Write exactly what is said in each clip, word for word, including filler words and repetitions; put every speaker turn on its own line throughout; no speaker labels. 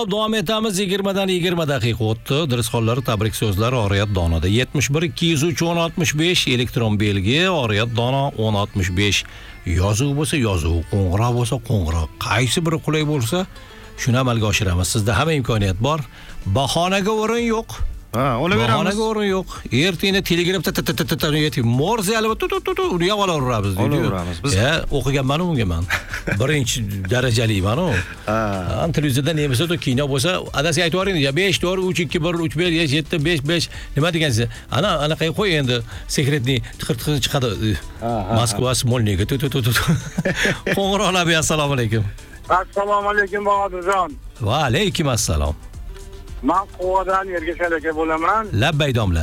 Hop, davom etamiz. yigirma dan yigirma daqiqa o'tdi. Dirishxonlar tabrik so'zlari Oriyat Donoda. yetmish bir ikki yuz uch o'n oltmish besh elektron belgi Oriyat Dono o'n oltmish besh. Yozuv bo'lsa yozuv, qo'ng'iroq bo'lsa qo'ng'iroq. Qaysi biri qulay bo'lsa, shuni amalga oshiramiz. Sizda hamma imkoniyat bor. Bahonaga o'rin yo'q.
Ha, olaveramiz.
Bahonaga o'rin yo'q. Ertini Telegramda ta-ta-ta-ta yetib Morse alba tut-tut uni ham olaveramiz deydi.
Olaveramiz. Biz
Ya, o'qiganman unga men. Birinchi darajaliman u. Ha. Televizorda nima bo'lsa, kino bo'lsa, adasi aytib yuboring, ya besh to'rt uch ikki bir uch bir yetti besh besh nima degansiz? Ana anaqa qo'y endi sekretni tiqir-tiqir chiqadi. Moskva Smolniga tut-tut. Qo'ng'iroqlar, assalomu alaykum.
Assalomu alaykum Bahodirjon.
Va alaykum assalom.
Men Qo'g'adan Ergasal aka bo'laman.
Labbay domla.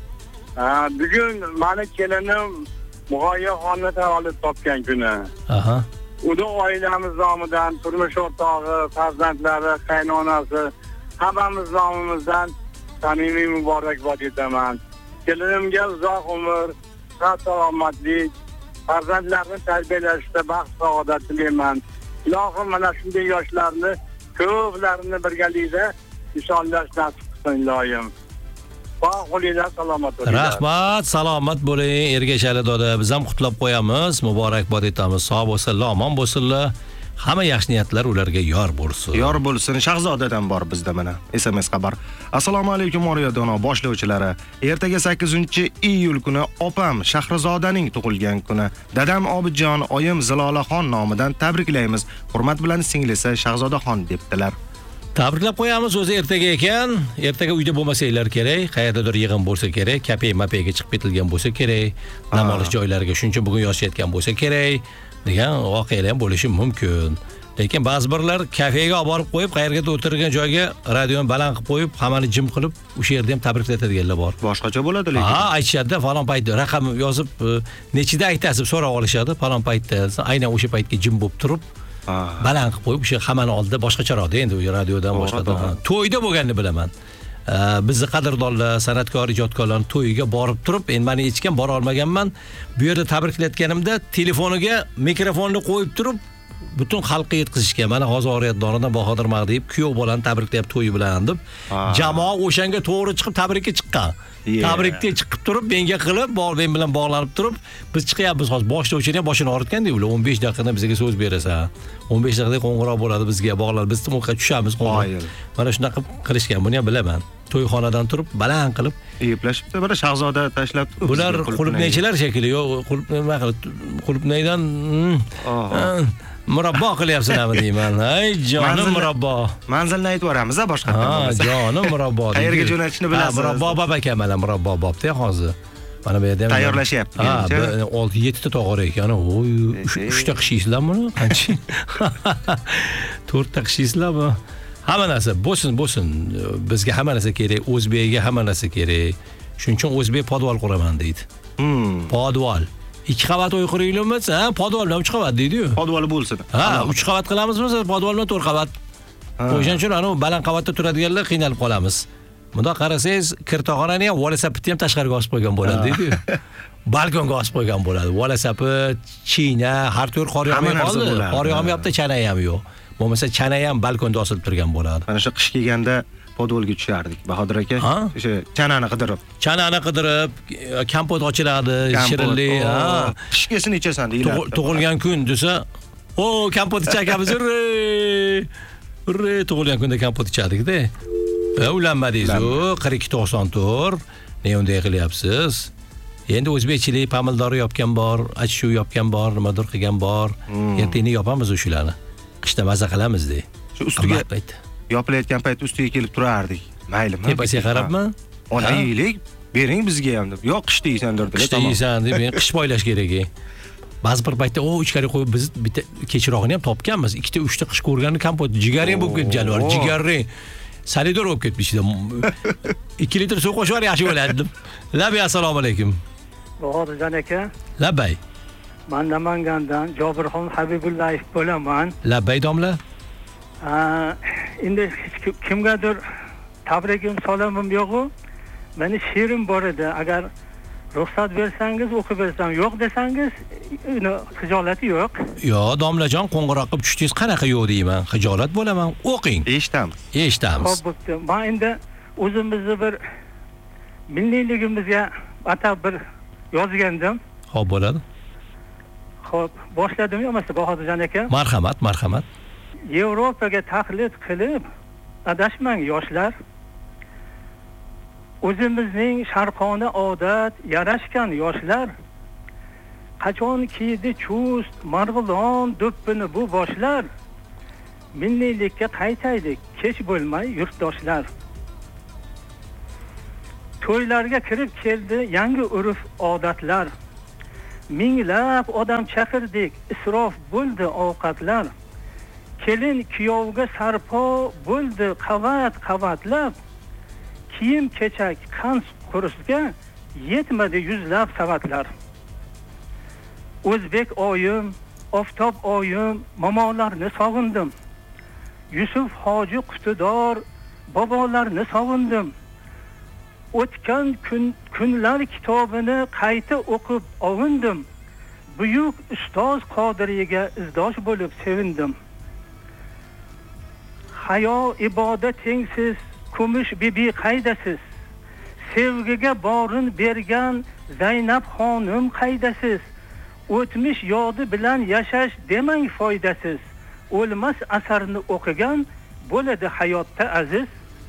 Bugun meni kelinim Mug'oyyaxonni tavallud topgan kuni.
Aha.
Uni oilamiz nomidan, turmush o'rtog'i, farzandlari, qaynonasi, hammamiz nomimizdan samimiy muborakbod etaman. Kelinimga uzoq umr, sog' salomatlik, farzandlarni tarbiyalashda baxt saodat tilayman. Ilohim mana shunday yoshlarni ko'plarini birgalikda nishonlash nasib qilsin ilohim. Qo'lingizdan salomat bo'ling.
Rahmat, salomat bo'ling Ergashali doda. Biz ham qutlab qo'yamiz, muborakbod etamiz. Sog' bo'lsinlar, omon bo'lsinlar. Hamma yaxshi niyatlar ularga yor bo'lsin.
Yor bo'lsin. Shahzodadan bor bizda mana S M S xabar. Assalomu alaykum Oriyat Dono boshlovchilari. Ertaga sakkizinchi iyul kuni opam Shahrizodaning tug'ilgan kuni. Dadam Obidjon, oyim Zilolaxon nomidan tabriklaymiz. Hurmat bilan singlisi Shahzodaxon debdilar.
Tabriklab qo'yamiz, o'zi ertaga ekan. Ertaga uyda bo'lmasanglar kerak, qayerdadir yig'in bo'lsa kerak, kapey-mapeyga chiqib ketilgan bo'lsa kerak, dam olish joylariga shuncha bugun yoshayotgan bo'lsa kerak degan voqealar ham bo'lishi mumkin. Lekin ba'zi birlar kafega olib borib qo'yib, qayergadir o'tirgan joyga radioni baland qilib qo'yib, hammani jim qilib, o'sha yerda ham tabrik bor.
Boshqacha bo'ladi lekin.
Ha, aytishadi, falon paytda raqam yozib, nechida aytasiz so'rab olishadi, falon paytda, aynan o'sha paytga jim bo'lib turib baland qilib qo'yib, o'sha hammani oldida boshqacharoqda endi u radiodan boshqadan. To'yda bo'lganini bilaman. Bizni qadrdonlar, san'atkor, ijodkorlarning to'yiga borib turib, endi meni hech kim bora olmaganman. Bu yerda tabriklayotganimda telefoniga mikrofonni qo'yib turib, butun xalqqa yetkazishgan. Mana hozir Oriyat Donodan Bahodir Mag'diyev kuyov bolani tabriklayapti to'yi bilan deb. Jamoa o'shanga to'g'ri chiqib tabrikka chiqqan. Tabrikka chiqib turib, menga qilib, bor men bilan bog'lanib turib, biz chiqyapmiz hozir boshlovchini ham boshini og'ritganda ular o'n besh daqiqada bizga so'z berasan. o'n besh daqiqada qo'ng'iroq bo'ladi bizga, bog'lanib, biz to'qqa tushamiz qo'ng'iroq. Mana shunaqa qilishgan, buni ham bilaman. To'yxonadan turib, baland qilib,
eplashibdi, bir Shahzoda tashlab.
Bular qulupnaychilar shekilli, yo'q, qulub nima qilib, qulupnaydan murabbo qilyapsizlarmi deyman. Ay jonim murabbo.
Manzilni aytib beramiz a boshqa
Ha, jonim murabbo.
Qayerga jo'natishni bilasiz.
Murabbo baba ekan, mana murabbo bobda hozir. Mana bu yerda
tayyorlashyapti.
Ha, olti yetti ta tog'or ekan. Voy, uch ta qishiysizlarmi buni? Qancha? to'rt ta qishiysizlarmi? Hamma narsa bo'lsin, bo'lsin. Bizga hamma narsa kerak, O'zbekga hamma narsa kerak. Shuning uchun O'zbek podval quraman deydi.
Hmm.
Podval. ikki qavat uy quraylikmi? Ha, podval bilan uch qavat deydi-yu.
Podval bo'lsin.
Ha, uch qavat qilamizmi? Podval bilan to'rt qavat. O'shaning uchun ana baland qavatda turadiganlar qiynalib qolamiz. Bunda qarasangiz, kirtoxonani ham volasapitni ham tashqariga osib qo'ygan bo'ladi deydi-yu. Balkonga osib qo'ygan bo'ladi. Volasapit, china, har tur qor yog'mayapti. Qor yog'mayapti, chana ham yo'q. Bo'lmasa chana ham balkonda osilib turgan bo'ladi.
Mana shu qish kelganda podvolga tushardik Bahodir aka. O'sha chanani qidirib.
Chanani qidirib, kompot ochiladi, shirinli, ha.
Qishkesini ichasan deyiladi.
Tug'ilgan kun desa, "O, kompot ichakamiz, urre!" Urre, tug'ilgan kunda kompot ichadik-da. Ulanmadingiz-ku, qirq ikki to'qson to'rt. Ne unday qilyapsiz? Endi o'zbekchilik pomidori yopgan bor, achichuv yopgan bor, nimadir qilgan bor. Ertini yopamiz o'shalarni. Qishda maza qilamiz-da.
Shu ustiga yopilayotgan payt ustiga kelib turardik. Maylimi?
Tepasiga qarabmi?
Onaylik, bering bizga ham deb. Yo'q, qishda yeysan derdilar.
Qishda yeysan deb, men qish poylash kerak. Ba'zi bir paytda o ichkari qo'yib biz bitta kechirog'ini ham topganmiz. ikkita uchta qish ko'rganni kompot jigaring bo'lib ketdi, jalvar, jigaring. Salidor bo'lib ketdi ichida. ikki litr suv qo'shib yaxshi bo'ladi deb. Labbay, assalomu alaykum.
Bahodirjon aka.
Labbay.
Men Namangandan Jobirxon Habibullayev bo'laman.
Labbay domla.
Endi kimgadir tabrikim salamim yo'q-ku. Meni she'rim bor edi. Agar ruxsat bersangiz o'qib bersam, yo'q desangiz, uni xijolati yo'q.
Yo, domlajon, qo'ng'iroq qilib tushdingiz, qanaqa yo'q deyman. Xijolat bo'laman. O'qing.
Eshitamiz.
Eshitamiz.
Xo'p, bo'pti. Men endi o'zimizni bir milliyligimizga atab bir yozgandim.
Xo'p, bo'ladi.
Xo'p, boshladim emas, Bahodirjon aka.
Marhamat, marhamat.
Yevropaga taqlid qilib adashmang yoshlar. O'zimizning sharqona odat yarashgan yoshlar. Qachon kiydi chust, marg'ilon do'ppini bu boshlar. Milliylikka qaytaylik, kech bo'lmay yurtdoshlar. To'ylarga kirib keldi yangi urf odatlar. Minglab odam chaqirdik, isrof bo'ldi ovqatlar. Kelin kuyovga sarpo bo'ldi qavat qavatlab. Kiyim kechak qans qurusga yetmadi yuzlab savatlar. O'zbek oyim, oftob oyim, momolarni sog'indim. Yusuf hoji qutidor, bobolarni sog'indim. O'tgan kun kunlar kitobini qayta o'qib ovindim. Buyuk ustoz Qodiriyga izdosh bo'lib sevindim. Hayo ibodat tengsiz, kumush bibi qaydasiz. Sevgiga borin bergan Zaynab xonim qaydasiz. O'tmish yodi bilan yashash demang foydasiz. O'lmas asarni o'qigan bo'ladi hayotda aziz.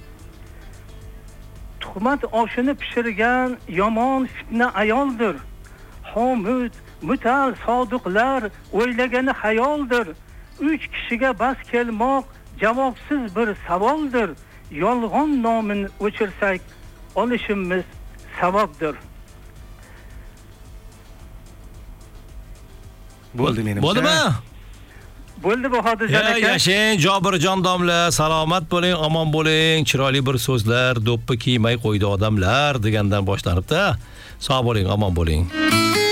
Tuhmat oshini pishirgan yomon fitna ayoldir. Homid, mutal sodiqlar o'ylagani xayoldir. Uch kishiga bas kelmoq javobsiz bir savoldir. Yolg'on nomini o'chirsak olishimiz savobdir.
Bo'ldi menimcha.
Bo'ldimi?
Bo'ldi Bahodirjon aka.
Yashang, Jobirjon domla, salomat bo'ling, omon bo'ling. Chiroyli bir so'zlar, do'ppi kiymay qo'ydi odamlar degandan boshlanibdi. Sog' bo'ling, omon bo'ling.